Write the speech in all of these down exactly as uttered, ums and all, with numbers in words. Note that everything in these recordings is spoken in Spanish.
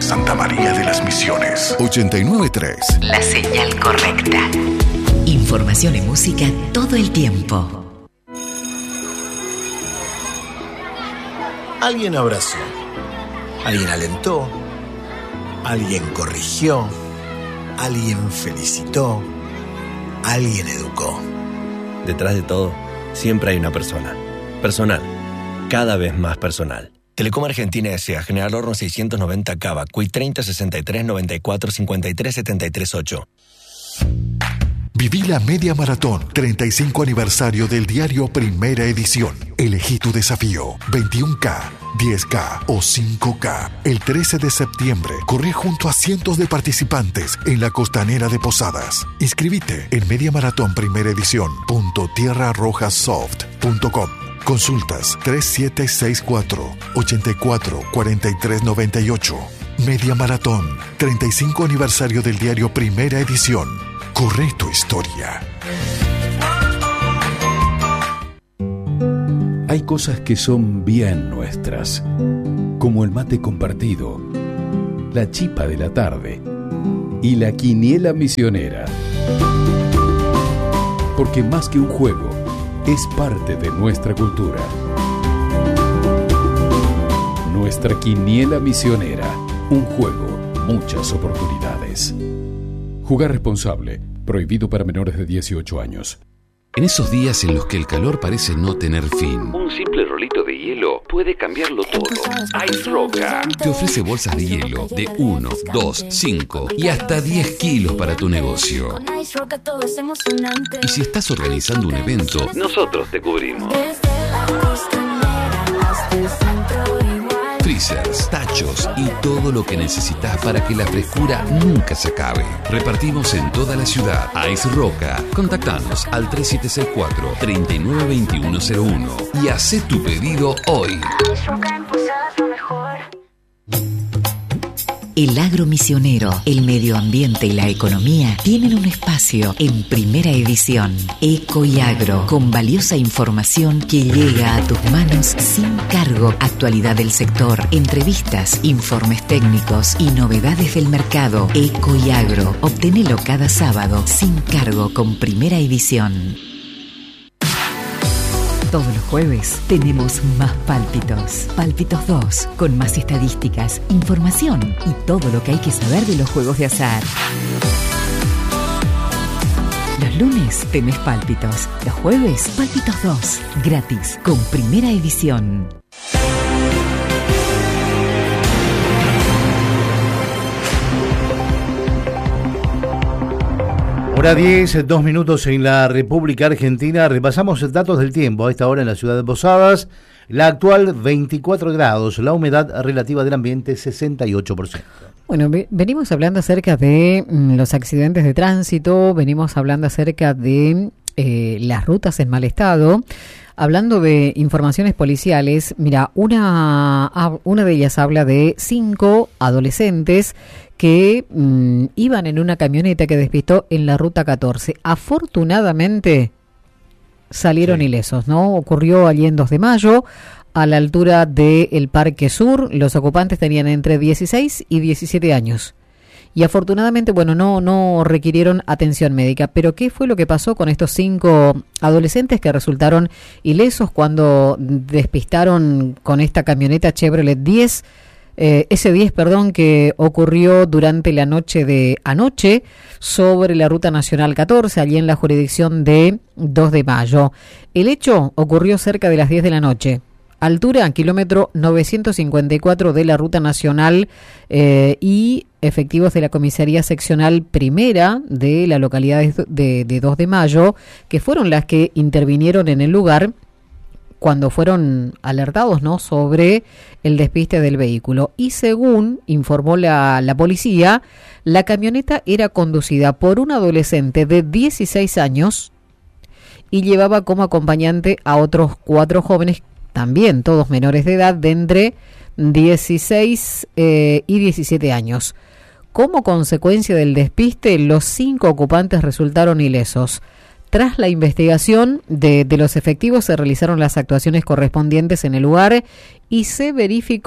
Santa María de las Misiones. ochenta y nueve punto tres. La señal correcta. Información y música todo el tiempo. Alguien abrazó, alguien alentó, alguien corrigió, alguien felicitó, alguien educó. Detrás de todo, siempre hay una persona. Personal. Cada vez más personal. Telecom Argentina S A. General Horno seiscientos noventa Cava. Cuy treinta sesenta y tres noventa y cuatro cincuenta y tres setenta y tres ocho. Viví la Media Maratón, treinta y cinco aniversario del diario Primera Edición. Elegí tu desafío, veintiuno K, diez K o cinco K. El trece de septiembre, corre junto a cientos de participantes en la costanera de Posadas. Inscribite en media maratón primera edición punto tierra roja soft punto com. Consultas tres siete seis cuatro, ocho cuatro, cuatro tres nueve ocho. Media Maratón, treinta y cinco aniversario del diario Primera Edición. Corre tu historia. Hay cosas que son bien nuestras, como el mate compartido, la chipa de la tarde y la quiniela misionera. Porque más que un juego, es parte de nuestra cultura. Nuestra quiniela misionera, un juego, muchas oportunidades. Jugar responsable, prohibido para menores de dieciocho años. En esos días en los que el calor parece no tener fin, un simple rolito de hielo puede cambiarlo todo. Ice Roca te ofrece bolsas de hielo de uno, dos, cinco y hasta diez kilos para tu negocio. Y si estás organizando un evento, nosotros te cubrimos. Freezers, tachos y todo lo que necesitas para que la frescura nunca se acabe. Repartimos en toda la ciudad. Ice Roca. Contactanos al tres siete seis cuatro, tres nueve dos uno cero uno y haz tu pedido hoy. El agro misionero, el medio ambiente y la economía tienen un espacio en Primera Edición. Eco y Agro, con valiosa información que llega a tus manos sin cargo. Actualidad del sector, entrevistas, informes técnicos y novedades del mercado. Eco y Agro, obténelo cada sábado sin cargo con Primera Edición. Todos los jueves tenemos más Pálpitos. Pálpitos dos, con más estadísticas, información y todo lo que hay que saber de los juegos de azar. Los lunes tenés Pálpitos. Los jueves, Pálpitos dos, gratis, con Primera Edición. Hora diez, dos minutos en la República Argentina. Repasamos datos del tiempo a esta hora en la ciudad de Posadas. La actual veinticuatro grados, la humedad relativa del ambiente sesenta y ocho por ciento. Bueno, venimos hablando acerca de mm, los accidentes de tránsito, venimos hablando acerca de eh, las rutas en mal estado. Hablando de informaciones policiales, mira, una, una de ellas habla de cinco adolescentes que mmm, iban en una camioneta que despistó en la ruta catorce. Afortunadamente salieron sí. ilesos, ¿no? Ocurrió allí en dos de mayo, a la altura del Parque Sur. Los ocupantes tenían entre dieciséis y diecisiete años. Y afortunadamente, bueno, no, no requirieron atención médica. Pero ¿qué fue lo que pasó con estos cinco adolescentes que resultaron ilesos cuando despistaron con esta camioneta Chevrolet diez? Eh, ese diez, perdón, que ocurrió durante la noche de anoche sobre la Ruta Nacional catorce, allí en la jurisdicción de dos de mayo. El hecho ocurrió cerca de las diez de la noche. Altura, kilómetro novecientos cincuenta y cuatro de la Ruta Nacional eh, y efectivos de la Comisaría Seccional Primera de la localidad de, de, de dos de mayo, que fueron las que intervinieron en el lugar cuando fueron alertados, ¿no?, sobre el despiste del vehículo. Y según informó la, la policía, la camioneta era conducida por un adolescente de dieciséis años y llevaba como acompañante a otros cuatro jóvenes, también todos menores de edad, de entre dieciséis eh, y diecisiete años. Como consecuencia del despiste, los cinco ocupantes resultaron ilesos. Tras la investigación de, de los efectivos, se realizaron las actuaciones correspondientes en el lugar y se verificó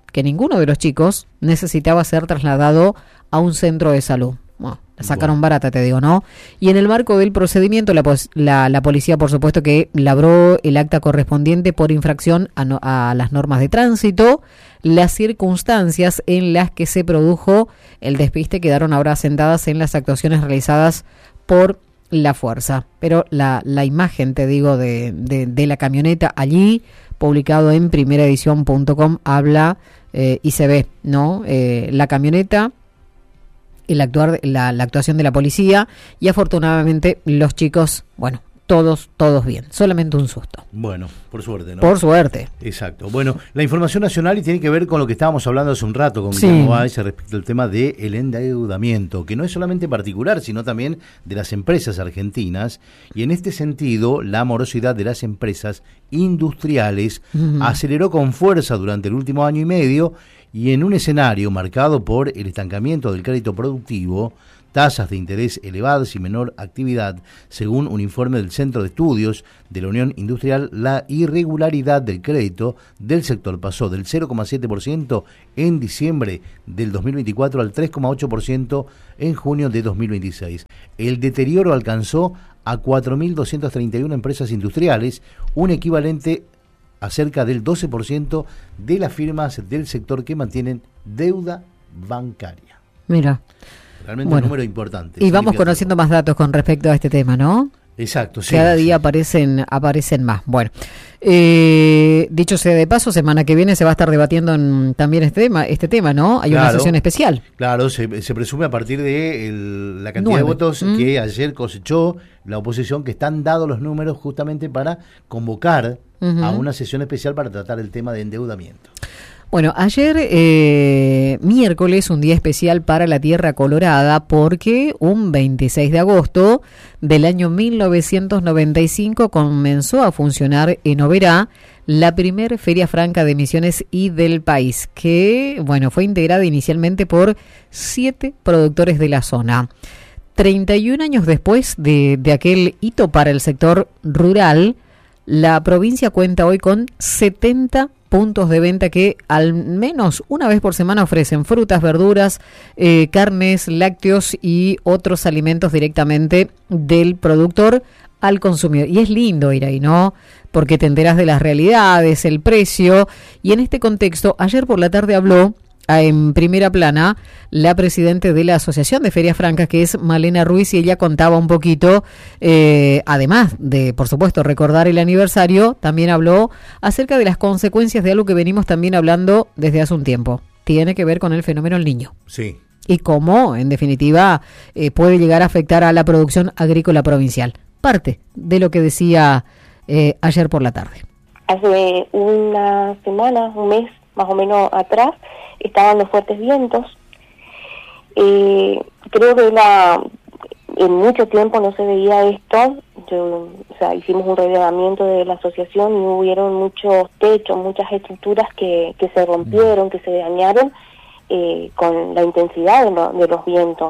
que ninguno de los chicos necesitaba ser trasladado a un centro de salud. Bueno, la sacaron bueno. barata, te digo, ¿no? Y en el marco del procedimiento, la, la, la policía, por supuesto, que labró el acta correspondiente por infracción a, no, a las normas de tránsito. Las circunstancias en las que se produjo el despiste quedaron ahora asentadas en las actuaciones realizadas por la fuerza. Pero la, la imagen, te digo, de, de, de la camioneta allí, publicado en primera edición punto com, habla eh, y se ve, ¿no? Eh, la camioneta, el actuar, la, la actuación de la policía, y afortunadamente los chicos, bueno, todos, todos bien, solamente un susto. Bueno, por suerte, ¿no? Por suerte. Exacto. Bueno, la información nacional y tiene que ver con lo que estábamos hablando hace un rato con sí. Guillermo Báez respecto al tema del endeudamiento, que no es solamente particular, sino también de las empresas argentinas, y en este sentido, la morosidad de las empresas industriales uh-huh. aceleró con fuerza durante el último año y medio, y en un escenario marcado por el estancamiento del crédito productivo, tasas de interés elevadas y menor actividad, según un informe del Centro de Estudios de la Unión Industrial, la irregularidad del crédito del sector pasó del cero coma siete por ciento en diciembre del dos mil veinticuatro al tres coma ocho por ciento en junio de dos mil veintiséis. El deterioro alcanzó a cuatro mil doscientas treinta y una empresas industriales, un equivalente a cerca del doce por ciento de las firmas del sector que mantienen deuda bancaria. Mira. Realmente bueno, un número importante. Y vamos conociendo más datos con respecto a este tema, ¿no? Exacto, sí. Cada día sí. aparecen aparecen más. Bueno, eh, dicho sea de paso, semana que viene se va a estar debatiendo en, también este tema, este tema, ¿no? Hay claro, una sesión especial. Claro, se, se presume a partir de el, la cantidad Nueve. de votos mm. que ayer cosechó la oposición, que están dados los números justamente para convocar uh-huh. a una sesión especial para tratar el tema de endeudamiento. Bueno, ayer eh, miércoles, un día especial para la Tierra Colorada, porque un veintiséis de agosto del año mil novecientos noventa y cinco comenzó a funcionar en Oberá la primer Feria Franca de Misiones y del país, que bueno fue integrada inicialmente por siete productores de la zona. treinta y un años después de, de aquel hito para el sector rural, la provincia cuenta hoy con setenta puntos de venta que al menos una vez por semana ofrecen frutas, verduras, eh, carnes, lácteos y otros alimentos directamente del productor al consumidor. Y es lindo ir ahí, ¿no? Porque te enteras de las realidades, el precio. Y en este contexto, ayer por la tarde habló en primera plana la presidenta de la Asociación de Ferias Francas, que es Malena Ruiz, y ella contaba un poquito, eh, además de, por supuesto, recordar el aniversario, también habló acerca de las consecuencias de algo que venimos también hablando desde hace un tiempo. Tiene que ver con el fenómeno El Niño. Sí. Y cómo, en definitiva, eh, puede llegar a afectar a la producción agrícola provincial. Parte de lo que decía eh, ayer por la tarde. Hace una semana, un mes más o menos atrás, estaban los fuertes vientos. Eh, creo que la, en mucho tiempo no se veía esto. Yo, o sea, hicimos un relevamiento de la asociación y hubieron muchos techos, muchas estructuras que, que se rompieron, que se dañaron eh, con la intensidad de, lo, de los vientos.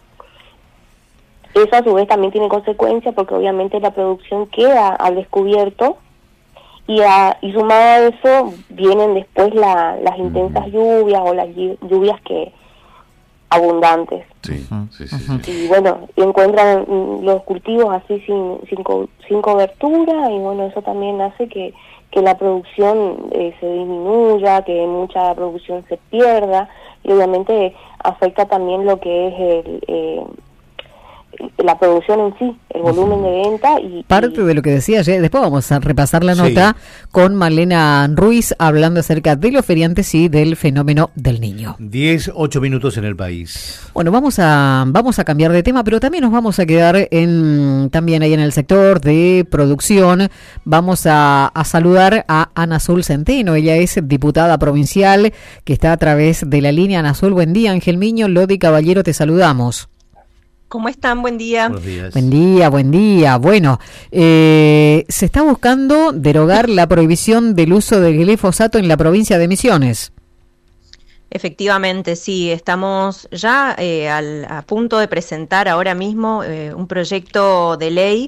Eso a su vez también tiene consecuencias porque obviamente la producción queda al descubierto. Y, a, y sumado a eso vienen después la, las intensas lluvias o las lluvias que abundantes. Sí, sí, sí, sí. Y bueno, encuentran los cultivos así sin, sin, co, sin cobertura, y bueno, eso también hace que, que la producción eh, se disminuya, que mucha producción se pierda, y obviamente afecta también lo que es el... Eh, la producción en sí, el volumen de venta. Y parte y... de lo que decía ayer, después vamos a repasar la nota sí. con Malena Ruiz hablando acerca de los feriantes y del fenómeno del niño. diez, ocho minutos en el país. Bueno, vamos a vamos a cambiar de tema, pero también nos vamos a quedar en también ahí en el sector de producción. Vamos a, a saludar a Ana Azul Centeno. Ella es diputada provincial que está a través de la línea. Ana Azul, buen día. Ángel Miño, Lodi Caballero, te saludamos. ¿Cómo están? Buen día. Buenos días. Buen día, buen día. Bueno, eh, se está buscando derogar la prohibición del uso del glifosato en la provincia de Misiones. Efectivamente, sí. Estamos ya eh, al, a punto de presentar ahora mismo eh, un proyecto de ley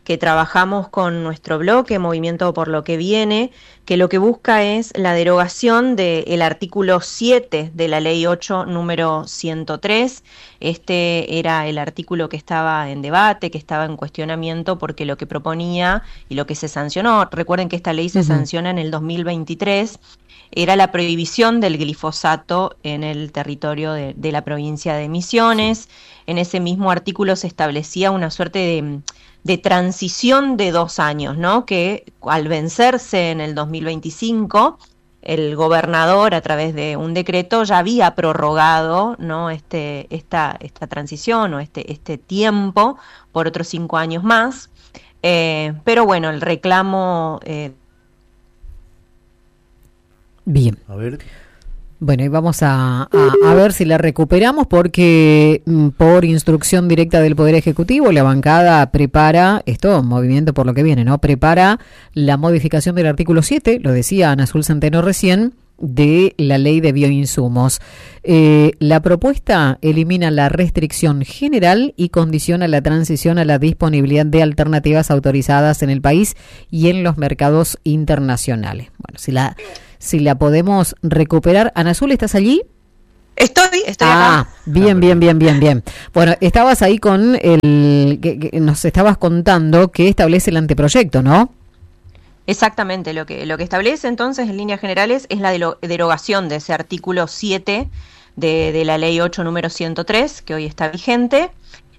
que trabajamos con nuestro bloque Movimiento por lo que Viene, que lo que busca es la derogación del artículo siete de la Ley ocho número ciento tres. Este era el artículo que estaba en debate, que estaba en cuestionamiento, porque lo que proponía y lo que se sancionó, recuerden que esta ley se uh-huh. sanciona en el dos mil veintitrés, era la prohibición del glifosato en el territorio de, de la provincia de Misiones. En ese mismo artículo se establecía una suerte de, de transición de dos años, ¿no? Que al vencerse en el dos mil veinticinco, el gobernador, a través de un decreto, ya había prorrogado, ¿no? este, esta, esta transición o este, este tiempo por otros cinco años más. Eh, pero bueno, el reclamo... Eh, Bien. A ver. Bueno, y vamos a, a, a ver si la recuperamos, porque mm, por instrucción directa del Poder Ejecutivo, la bancada prepara, esto, Movimiento por lo que Viene, ¿no? Prepara la modificación del artículo siete, lo decía Ana Azul Centeno recién, de la Ley de Bioinsumos. Eh, la propuesta elimina la restricción general y condiciona la transición a la disponibilidad de alternativas autorizadas en el país y en los mercados internacionales. Bueno, si la... Si la podemos recuperar. Ana Azul, ¿estás allí? Estoy, estoy ah, acá. Bien, bien, bien, bien, bien. Bueno, estabas ahí con el... Que, que nos estabas contando que establece el anteproyecto, ¿no? Exactamente, lo que, lo que establece entonces en líneas generales es la derogación de ese artículo siete de, de la Ley ocho número ciento tres, que hoy está vigente.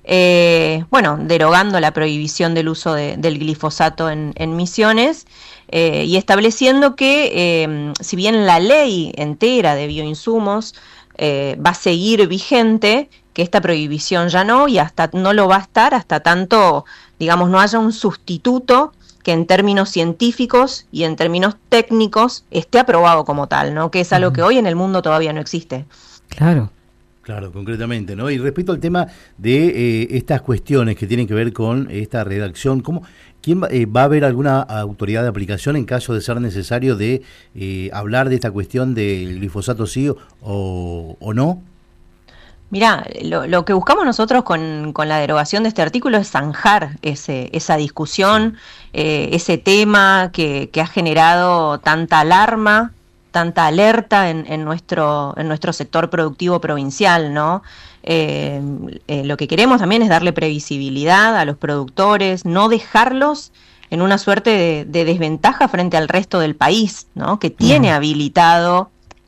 Eh, bueno, derogando la prohibición del uso de, del glifosato en, en Misiones, eh, y estableciendo que eh, si bien la ley entera de bioinsumos eh, va a seguir vigente, que esta prohibición ya no, y hasta no lo va a estar hasta tanto, digamos, no haya un sustituto que en términos científicos y en términos técnicos esté aprobado como tal, ¿no? Que es algo que hoy en el mundo todavía no existe. Claro. Claro, concretamente, ¿no? Y respecto al tema de eh, estas cuestiones que tienen que ver con esta redacción, ¿cómo, quién va, eh, va a haber alguna autoridad de aplicación en caso de ser necesario de eh, hablar de esta cuestión del glifosato sí o, o no? Mirá, lo, lo que buscamos nosotros con, con la derogación de este artículo es zanjar ese, esa discusión, eh, ese tema que, que ha generado tanta alarma, tanta alerta en, en nuestro en nuestro sector productivo provincial, ¿no? Eh, eh, lo que queremos también es darle previsibilidad a los productores, no dejarlos en una suerte de, de desventaja frente al resto del país, ¿no? Que tiene uh-huh. habilitado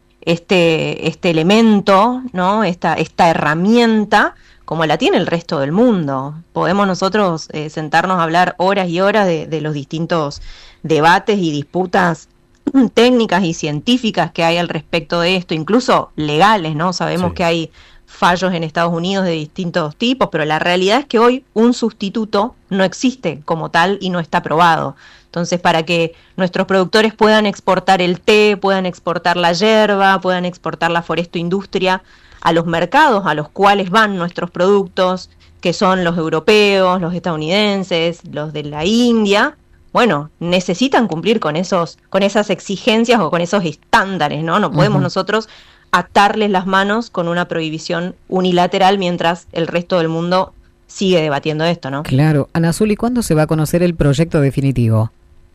este este elemento, ¿no? Esta esta herramienta como la tiene el resto del mundo. Podemos nosotros eh, sentarnos a hablar horas y horas de, de los distintos debates y disputas técnicas y científicas que hay al respecto de esto, incluso legales, ¿no? Sabemos sí. que hay fallos en Estados Unidos de distintos tipos, pero la realidad es que hoy un sustituto no existe como tal y no está aprobado. Entonces, para que nuestros productores puedan exportar el té, puedan exportar la yerba, puedan exportar la forestoindustria a los mercados a los cuales van nuestros productos, que son los europeos, los estadounidenses, los de la India, bueno, necesitan cumplir con esos, con esas exigencias o con esos estándares, ¿no? No podemos uh-huh. nosotros atarles las manos con una prohibición unilateral mientras el resto del mundo sigue debatiendo esto, ¿no? Claro. Ana Azul, ¿y cuándo se va a conocer el proyecto definitivo?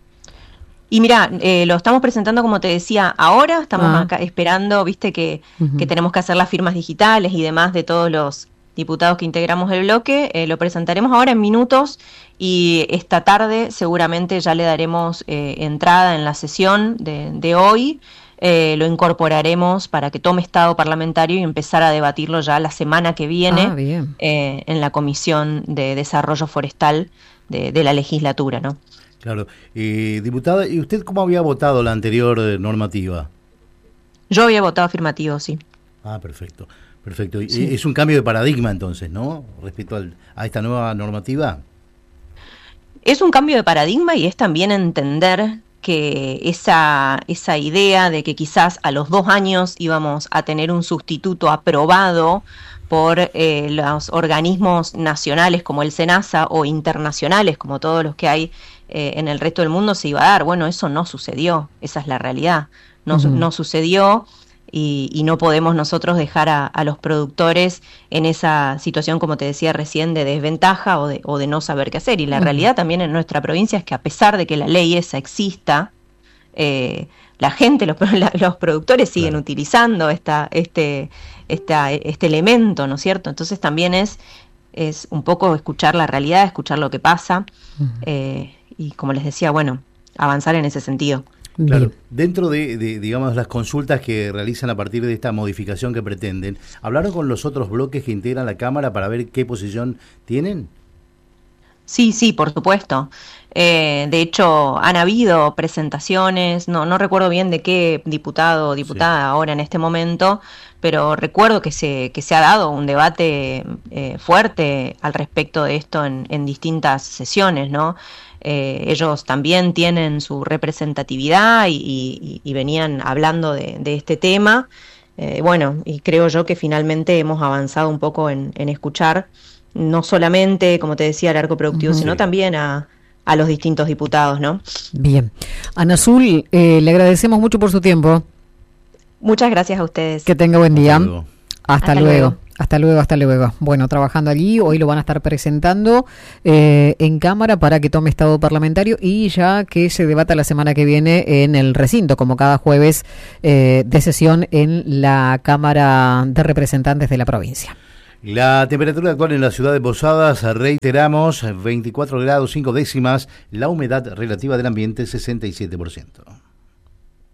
Y mira, eh, lo estamos presentando, como te decía, ahora, estamos ah. acá esperando, viste que, uh-huh. que tenemos que hacer las firmas digitales y demás de todos los diputados que integramos el bloque, eh, lo presentaremos ahora en minutos y esta tarde seguramente ya le daremos eh, entrada en la sesión de, de hoy, eh, lo incorporaremos para que tome estado parlamentario y empezar a debatirlo ya la semana que viene ah, bien. Eh, en la Comisión de Desarrollo Forestal de, de la legislatura, ¿no? Claro. Eh, diputada, ¿y usted cómo había votado la anterior eh, normativa? Yo había votado afirmativo, sí. Ah, perfecto. Perfecto. Sí. Es un cambio de paradigma entonces, ¿no? Respecto al, a esta nueva normativa. Es un cambio de paradigma y es también entender que esa, esa idea de que quizás a los dos años íbamos a tener un sustituto aprobado por eh, los organismos nacionales como el SENASA o internacionales como todos los que hay eh, en el resto del mundo se iba a dar. Bueno, eso no sucedió, esa es la realidad. No, uh-huh. no sucedió. y, y no podemos nosotros dejar a, a los productores en esa situación, como te decía recién, de desventaja o de, o de no saber qué hacer. Y la uh-huh. realidad también en nuestra provincia es que a pesar de que la ley esa exista, eh, la gente, los, la, los productores siguen claro. utilizando esta, este, esta, este elemento, ¿no es cierto? Entonces también es, es un poco escuchar la realidad, escuchar lo que pasa, uh-huh. eh, y como les decía, bueno, avanzar en ese sentido. Claro, dentro de, de, digamos, las consultas que realizan a partir de esta modificación que pretenden, ¿hablaron con los otros bloques que integran la Cámara para ver qué posición tienen? Sí, sí, por supuesto. Eh, de hecho, han habido presentaciones, no, no recuerdo bien de qué diputado o diputada sí. ahora en este momento, pero recuerdo que se, que se ha dado un debate eh, fuerte al respecto de esto en, en distintas sesiones, ¿no? Eh, ellos también tienen su representatividad y, y, y venían hablando de, de este tema. Eh, bueno, y creo yo que finalmente hemos avanzado un poco en, en escuchar no solamente, como te decía, al arco productivo, uh-huh. sino también a, a los distintos diputados, ¿no? Bien. Ana Azul, eh, le agradecemos mucho por su tiempo. Muchas gracias a ustedes. Que tenga buen día. Hasta luego. Hasta, hasta luego. luego. Hasta luego, hasta luego. Bueno, trabajando allí, hoy lo van a estar presentando eh, en Cámara para que tome estado parlamentario y ya que se debata la semana que viene en el recinto, como cada jueves eh, de sesión en la Cámara de Representantes de la provincia. La temperatura actual en la ciudad de Posadas, reiteramos, veinticuatro grados cinco décimas, la humedad relativa del ambiente sesenta y siete por ciento.